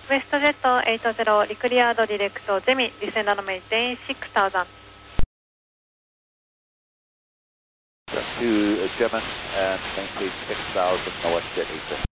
WestJet 80 Recleared Direct Gemi, descend and maintain 6000. To German and maintain 6000 Northwest Jet 80.